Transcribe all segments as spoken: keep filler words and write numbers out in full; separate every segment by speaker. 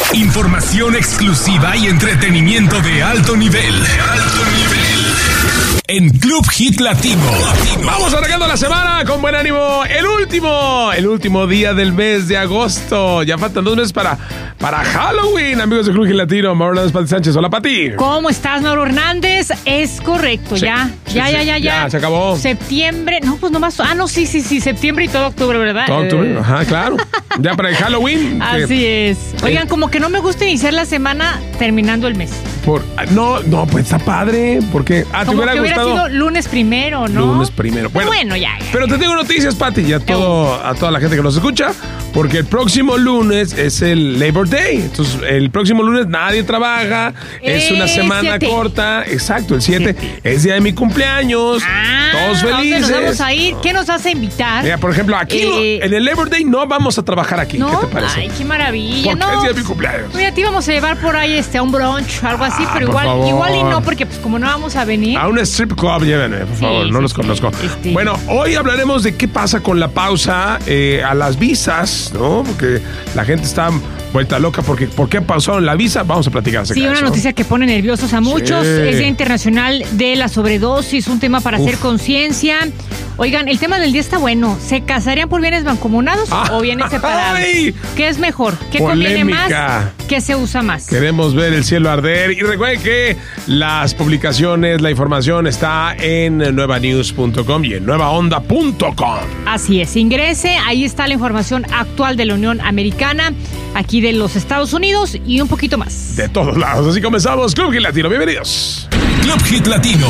Speaker 1: Información exclusiva y entretenimiento de alto nivel. De alto nivel. En Club Hit Latino.
Speaker 2: Vamos arrancando la semana con buen ánimo. El último, el último día del mes de agosto. Ya faltan dos meses para, para Halloween, amigos de Club Hit Latino. Mauro Hernández, Pati Sánchez. Hola, Pati.
Speaker 3: ¿Cómo estás, Mauro Hernández? Es correcto,
Speaker 2: Sí,
Speaker 3: ya,
Speaker 2: sí,
Speaker 3: ya,
Speaker 2: sí,
Speaker 3: ya, ya, ya.
Speaker 2: ya, se acabó.
Speaker 3: Septiembre, no, pues nomás, ah, no, sí, sí, sí, septiembre y todo octubre, ¿verdad?
Speaker 2: Todo octubre,
Speaker 3: Eh,
Speaker 2: ajá, claro. Ya para el Halloween.
Speaker 3: Así
Speaker 2: eh,
Speaker 3: es. Oigan, como que no me gusta iniciar la semana terminando el mes.
Speaker 2: Por, no, no, pues está padre. Porque, ah, ¿te
Speaker 3: Como
Speaker 2: hubiera
Speaker 3: que hubiera
Speaker 2: gustado?
Speaker 3: sido lunes primero, ¿no?
Speaker 2: Lunes primero. Bueno,
Speaker 3: Bueno, ya, ya.
Speaker 2: Pero te tengo noticias, Pati, y a, todo, a toda la gente que nos escucha, porque el próximo lunes es el Labor Day. Entonces, el próximo lunes nadie trabaja, es una
Speaker 3: Eh,
Speaker 2: semana
Speaker 3: siete.
Speaker 2: corta. Exacto, el siete es día de mi cumpleaños.
Speaker 3: Ah,
Speaker 2: todos
Speaker 3: ¿a dónde
Speaker 2: felices.
Speaker 3: nos vamos a ir? ¿Qué nos vas a invitar?
Speaker 2: Mira, por ejemplo, aquí
Speaker 3: Eh,
Speaker 2: no- en el Labor Day no vamos a trabajar aquí.
Speaker 3: ¿No?
Speaker 2: ¿Qué te parece?
Speaker 3: Ay, qué maravilla.
Speaker 2: Porque
Speaker 3: no.
Speaker 2: es día de mi cumpleaños.
Speaker 3: Mira, te íbamos a llevar por ahí este, a un brunch, algo así,
Speaker 2: Ah,
Speaker 3: pero
Speaker 2: por
Speaker 3: igual,
Speaker 2: favor.
Speaker 3: igual y no, porque pues como no vamos a venir.
Speaker 2: A un strip club, llévenme, por
Speaker 3: Sí,
Speaker 2: favor, no
Speaker 3: sí,
Speaker 2: los
Speaker 3: sí.
Speaker 2: conozco.
Speaker 3: Este-
Speaker 2: Bueno, hoy hablaremos de qué pasa con la pausa eh, a las visas, ¿no? Porque la gente está vuelta loca porque ¿por qué pausaron la visa? Vamos a platicar acerca
Speaker 3: Sí,
Speaker 2: de
Speaker 3: una
Speaker 2: eso.
Speaker 3: noticia que pone nerviosos a muchos.
Speaker 2: Sí.
Speaker 3: Es Día Internacional de la Sobredosis, un tema para
Speaker 2: Uf.
Speaker 3: hacer conciencia. Oigan, el tema del día está bueno. ¿Se casarían por bienes mancomunados
Speaker 2: Ah.
Speaker 3: o bienes separados?
Speaker 2: ¡Ay!
Speaker 3: ¿Qué es mejor? ¿Qué conviene
Speaker 2: Polémica.
Speaker 3: más? ¿Qué se usa más?
Speaker 2: Queremos ver el cielo arder. Y recuerden que las publicaciones, la información está en nueva news punto com y en nueva onda punto com.
Speaker 3: Así es, ingrese, ahí está la información actual de la Unión Americana, aquí de los Estados Unidos y un poquito más.
Speaker 2: De todos lados. Así comenzamos. Club Hit Latino. Bienvenidos.
Speaker 1: Club Hit Latino.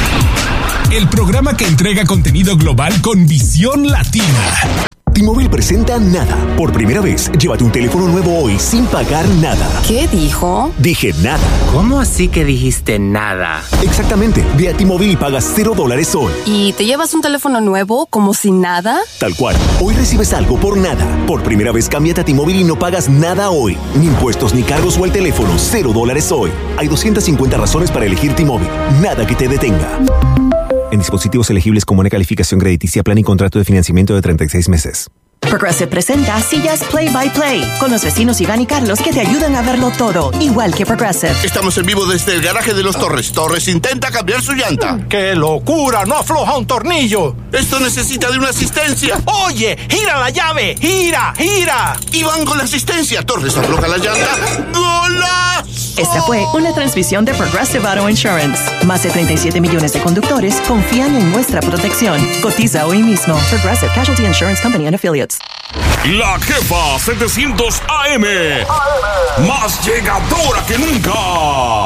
Speaker 1: El programa que entrega contenido global con visión latina.
Speaker 4: T-Mobile presenta Nada. Por primera vez, llévate un teléfono nuevo hoy sin pagar nada.
Speaker 5: ¿Qué dijo?
Speaker 4: Dije nada.
Speaker 6: ¿Cómo así que dijiste nada?
Speaker 4: Exactamente. Ve a T-Mobile y pagas cero dólares hoy.
Speaker 5: ¿Y te llevas un teléfono nuevo como si nada?
Speaker 4: Tal cual. Hoy recibes algo por nada. Por primera vez, cámbiate a T-Mobile y no pagas nada hoy. Ni impuestos, ni cargos o el teléfono. Cero dólares hoy. Hay doscientas cincuenta razones para elegir T-Mobile. Nada que te detenga. En dispositivos elegibles con buena calificación crediticia, plan y contrato de financiamiento de treinta y seis meses.
Speaker 7: Progressive presenta Sillas Play by Play con los vecinos Iván y Carlos que te ayudan a verlo todo, igual que Progressive.
Speaker 8: Estamos en vivo desde el garaje de los Torres. Torres intenta cambiar su llanta.
Speaker 9: ¡Qué locura! ¡No afloja un tornillo!
Speaker 8: Esto necesita de una asistencia.
Speaker 9: ¡Oye! ¡Gira la llave! ¡Gira! ¡Gira!
Speaker 8: Y van con la asistencia. Torres afloja la llanta. ¡Golazo!
Speaker 7: Esta fue una transmisión de Progressive Auto Insurance. Más de treinta y siete millones de conductores confían en nuestra protección. Cotiza hoy mismo. Progressive Casualty Insurance Company and Affiliates.
Speaker 1: La Jefa setecientos A M. Más llegadora que nunca.